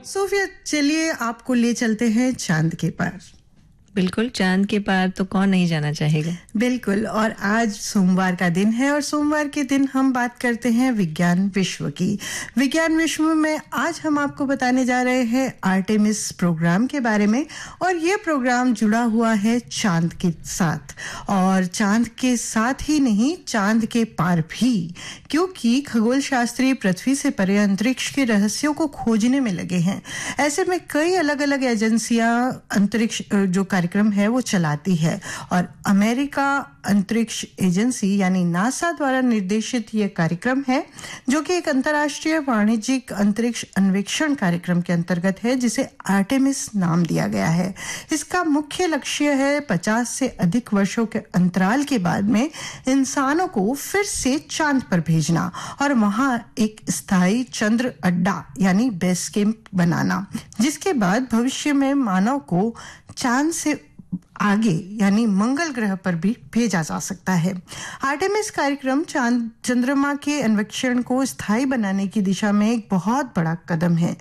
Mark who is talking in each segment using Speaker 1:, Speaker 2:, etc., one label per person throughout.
Speaker 1: Sophia, चलिए आपको ले चलते हैं चांद के पार।
Speaker 2: बिल्कुल, चांद के पार तो कौन नहीं जाना चाहेगा।
Speaker 1: बिल्कुल, और आज सोमवार का दिन है और सोमवार के दिन हम बात करते हैं विज्ञान विश्व की। विज्ञान विश्व में आज हम आपको बताने जा रहे हैं आर्टेमिस प्रोग्राम के बारे में, और ये प्रोग्राम जुड़ा हुआ है चांद के साथ, और चांद के साथ ही नहीं, चांद के पार भी, क्योंकि खगोल शास्त्री पृथ्वी से परे अंतरिक्ष के रहस्यों को खोजने में लगे हैं। ऐसे में कई अलग अलग एजेंसियां अंतरिक्ष जो कार्यक्रम है वो चलाती है, और अमेरिका अंतरिक्ष एजेंसी यानी नासा द्वारा निर्देशित यह कार्यक्रम है, जो कि एक अंतर्राष्ट्रीय वाणिज्यिक अंतरिक्ष अन्वेषण कार्यक्रम के अंतर्गत है, जिसे आर्टेमिस नाम दिया गया है। इसका मुख्य लक्ष्य है 50 से अधिक वर्षों के अंतराल के बाद में इंसानों को फिर से चांद पर भेजना और वहां एक स्थायी चंद्र अड्डा यानी बेस कैंप बनाना, जिसके बाद भविष्य में मानव को चांद से आगे यानी मंगल ग्रह पर भी भेजा जा सकता है। आर्टेमिस कार्यक्रम चांद चंद्रमा के अन्वेषण को स्थायी बनाने की दिशा में एक बहुत बड़ा कदम है।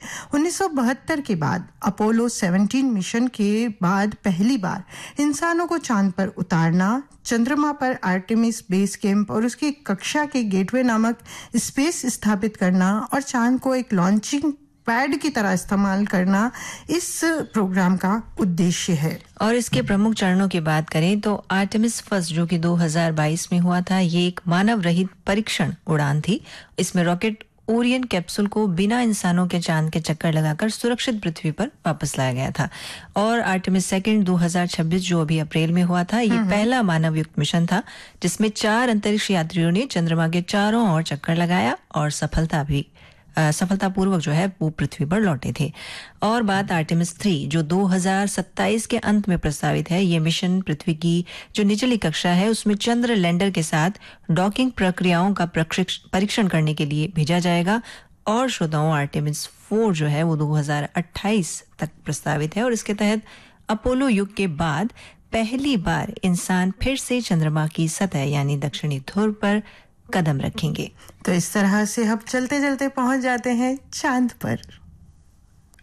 Speaker 1: 1972 के बाद अपोलो 17 मिशन के बाद पहली बार इंसानों को चांद पर उतारना, चंद्रमा पर आर्टेमिस बेस कैंप और उसकी कक्षा के गेटवे नामक स्पेस स्थापित करना और चांद को एक लॉन्चिंग पैड की तरह इस्तेमाल करना इस प्रोग्राम का उद्देश्य है।
Speaker 2: और इसके प्रमुख चरणों की बात करें तो आर्टेमिस फर्स्ट, जो कि 2022 में हुआ था, ये एक मानव रहित परीक्षण उड़ान थी। इसमें रॉकेट ओरियन कैप्सूल को बिना इंसानों के चांद के चक्कर लगाकर सुरक्षित पृथ्वी पर वापस लाया गया था। और आर्टेमिस सेकंड 2026, जो अभी अप्रैल में हुआ था, ये पहला मानव युक्त मिशन था, जिसमें 4 अंतरिक्ष यात्रियों ने चंद्रमा के चारों ओर चक्कर लगाया और सफलतापूर्वक जो है वो पृथ्वी पर लौटे थे। और बात आर्टेमिस 3, जो 2027 के अंत में प्रस्तावित है। ये मिशन पृथ्वी की जो निचली कक्षा है उसमें चंद्र लैंडर के साथ डॉकिंग प्रक्रियाओं का परीक्षण करने के लिए भेजा जाएगा। और श्रोताओं, आर्टेमिस 4 जो है वो 2028 तक प्रस्तावित है, और इसके तहत अपोलो युग के बाद पहली बार इंसान फिर से चंद्रमा की सतह यानी दक्षिणी ध्रुव पर कदम रखेंगे।
Speaker 1: तो इस तरह से हम चलते चलते पहुंच जाते हैं चांद पर।